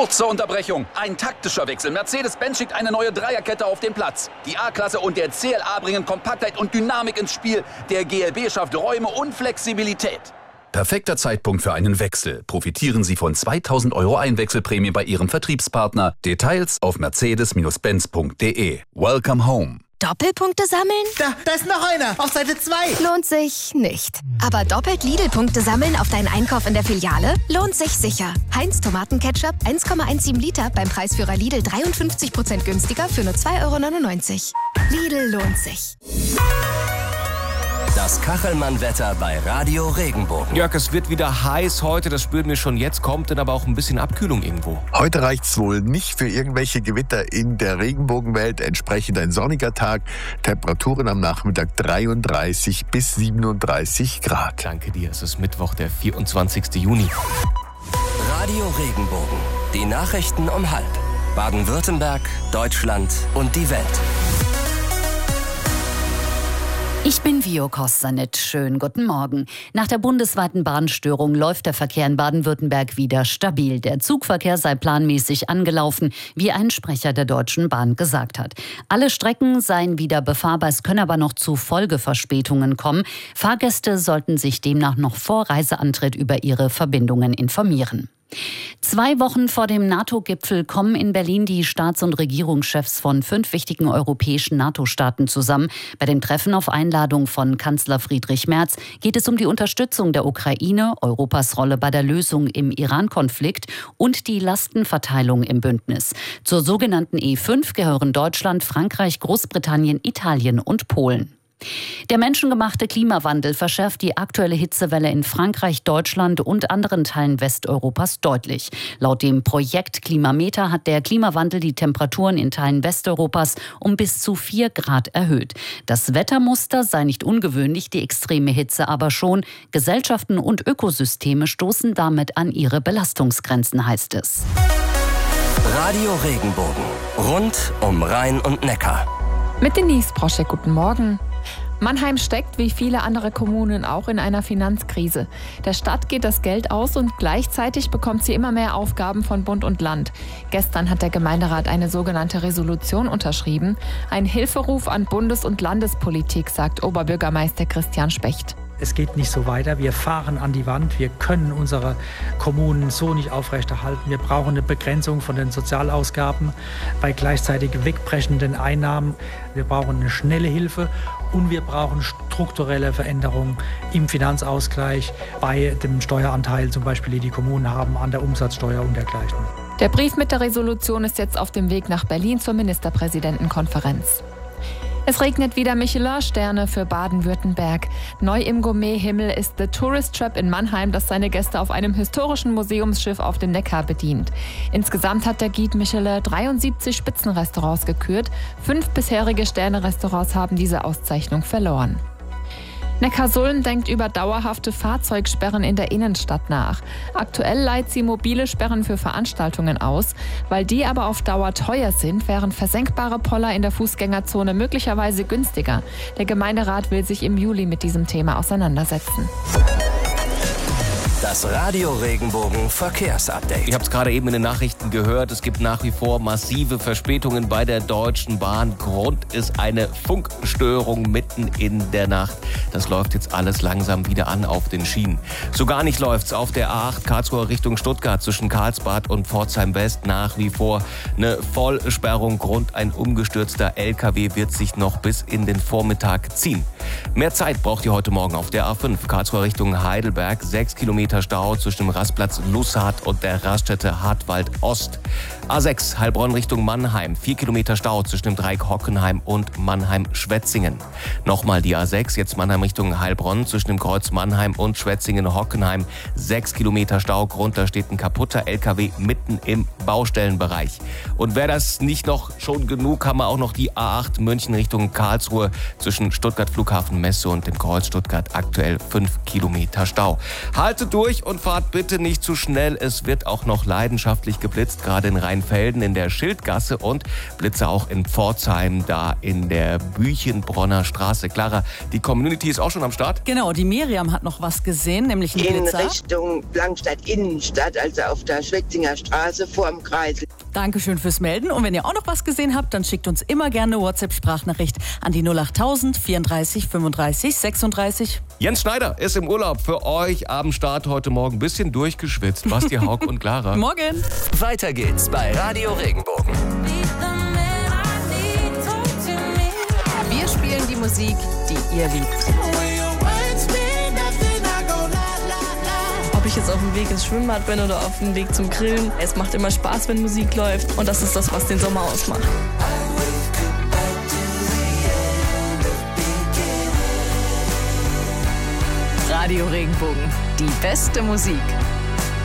Kurze Unterbrechung. Ein taktischer Wechsel. Mercedes-Benz schickt eine neue Dreierkette auf den Platz. Die A-Klasse und der CLA bringen Kompaktheit und Dynamik ins Spiel. Der GLB schafft Räume und Flexibilität. Perfekter Zeitpunkt für einen Wechsel. Profitieren Sie von 2.000 € Einwechselprämie bei Ihrem Vertriebspartner. Details auf mercedes-benz.de. Welcome home. Doppelpunkte sammeln? Da ist noch einer, auf Seite 2. Lohnt sich nicht. Aber doppelt Lidl-Punkte sammeln auf deinen Einkauf in der Filiale? Lohnt sich sicher. Heinz Tomatenketchup 1,17 Liter beim Preisführer Lidl 53% günstiger für nur 2,99 €. Lidl lohnt sich. Das Kachelmann-Wetter bei Radio Regenbogen. Jörg, es wird wieder heiß heute, das spüren wir schon jetzt, kommt dann aber auch ein bisschen Abkühlung irgendwo. Heute reicht's wohl nicht für irgendwelche Gewitter in der Regenbogenwelt. Entsprechend ein sonniger Tag, Temperaturen am Nachmittag 33 bis 37 Grad. Danke dir, es ist Mittwoch, der 24. Juni. Radio Regenbogen, die Nachrichten um 12:30. Baden-Württemberg, Deutschland und die Welt. Ich bin Vio Kostanit. Schönen guten Morgen. Nach der bundesweiten Bahnstörung läuft der Verkehr in Baden-Württemberg wieder stabil. Der Zugverkehr sei planmäßig angelaufen, wie ein Sprecher der Deutschen Bahn gesagt hat. Alle Strecken seien wieder befahrbar, es können aber noch zu Folgeverspätungen kommen. Fahrgäste sollten sich demnach noch vor Reiseantritt über ihre Verbindungen informieren. 2 Wochen vor dem NATO-Gipfel kommen in Berlin die Staats- und Regierungschefs von 5 wichtigen europäischen NATO-Staaten zusammen. Bei dem Treffen auf Einladung von Kanzler Friedrich Merz geht es um die Unterstützung der Ukraine, Europas Rolle bei der Lösung im Iran-Konflikt und die Lastenverteilung im Bündnis. Zur sogenannten E5 gehören Deutschland, Frankreich, Großbritannien, Italien und Polen. Der menschengemachte Klimawandel verschärft die aktuelle Hitzewelle in Frankreich, Deutschland und anderen Teilen Westeuropas deutlich. Laut dem Projekt Klimameter hat der Klimawandel die Temperaturen in Teilen Westeuropas um bis zu 4 Grad erhöht. Das Wettermuster sei nicht ungewöhnlich, die extreme Hitze aber schon. Gesellschaften und Ökosysteme stoßen damit an ihre Belastungsgrenzen, heißt es. Radio Regenbogen, rund um Rhein und Neckar. Mit Denise Proschek, guten Morgen. Mannheim steckt, wie viele andere Kommunen auch, in einer Finanzkrise. Der Stadt geht das Geld aus und gleichzeitig bekommt sie immer mehr Aufgaben von Bund und Land. Gestern hat der Gemeinderat eine sogenannte Resolution unterschrieben. Ein Hilferuf an Bundes- und Landespolitik, sagt Oberbürgermeister Christian Specht. Es geht nicht so weiter. Wir fahren an die Wand. Wir können unsere Kommunen so nicht aufrechterhalten. Wir brauchen eine Begrenzung von den Sozialausgaben bei gleichzeitig wegbrechenden Einnahmen. Wir brauchen eine schnelle Hilfe und wir brauchen strukturelle Veränderungen im Finanzausgleich bei dem Steueranteil, zum Beispiel, die die Kommunen haben an der Umsatzsteuer und dergleichen. Der Brief mit der Resolution ist jetzt auf dem Weg nach Berlin zur Ministerpräsidentenkonferenz. Es regnet wieder Michelin-Sterne für Baden-Württemberg. Neu im Gourmet-Himmel ist The Tourist Trap in Mannheim, das seine Gäste auf einem historischen Museumsschiff auf dem Neckar bedient. Insgesamt hat der Guide Michelin 73 Spitzenrestaurants gekürt. 5 bisherige Sterne-Restaurants haben diese Auszeichnung verloren. Neckarsulm denkt über dauerhafte Fahrzeugsperren in der Innenstadt nach. Aktuell leiht sie mobile Sperren für Veranstaltungen aus. Weil die aber auf Dauer teuer sind, wären versenkbare Poller in der Fußgängerzone möglicherweise günstiger. Der Gemeinderat will sich im Juli mit diesem Thema auseinandersetzen. Das Radio Regenbogen Verkehrsupdate. Ich habe es gerade eben in den Nachrichten gehört, es gibt nach wie vor massive Verspätungen bei der Deutschen Bahn. Grund ist eine Funkstörung mitten in der Nacht. Das läuft jetzt alles langsam wieder an auf den Schienen. So gar nicht läuft's auf der A8 Karlsruhe Richtung Stuttgart zwischen Karlsbad und Pforzheim West. Nach wie vor eine Vollsperrung. Grund ein umgestürzter LKW wird sich noch bis in den Vormittag ziehen. Mehr Zeit braucht ihr heute Morgen auf der A5 Karlsruhe Richtung Heidelberg. 6 Kilometer Stau zwischen dem Rastplatz Lusshardt und der Raststätte Hartwald Ost. A6 Heilbronn Richtung Mannheim. 4 Kilometer Stau zwischen dem Dreieck Hockenheim und Mannheim-Schwetzingen. Nochmal die A6, jetzt Mannheim Richtung Heilbronn zwischen dem Kreuz Mannheim und Schwetzingen-Hockenheim. 6 Kilometer Stau, Grund, da steht ein kaputter LKW mitten im Baustellenbereich. Und wäre das nicht noch schon genug, haben wir auch noch die A8 München Richtung Karlsruhe zwischen Stuttgart Flughafen Messe und dem Kreuz Stuttgart aktuell 5 Kilometer Stau. Haltet durch! durch und fahrt bitte nicht zu schnell. Es wird auch noch leidenschaftlich geblitzt, gerade in Rheinfelden in der Schildgasse und Blitze auch in Pforzheim, da in der Büchenbronner Straße. Clara, die Community ist auch schon am Start? Genau, die Miriam hat noch was gesehen, nämlich einen Blitzer. In Richtung Langstadt Innenstadt, also auf der Schwetzinger Straße vorm Kreisel. Dankeschön fürs Melden. Und wenn ihr auch noch was gesehen habt, dann schickt uns immer gerne eine WhatsApp-Sprachnachricht an die 08000 34 35 36. Jens Schneider ist im Urlaub. Für euch am Start heute Morgen. Bisschen durchgeschwitzt. Basti, Haug und Clara. Morgen. Weiter geht's bei Radio Regenbogen. Wir spielen die Musik, die ihr liebt. Ob ich jetzt auf dem Weg ins Schwimmbad bin oder auf dem Weg zum Grillen. Es macht immer Spaß, wenn Musik läuft. Und das ist das, was den Sommer ausmacht. Radio Regenbogen, die beste Musik.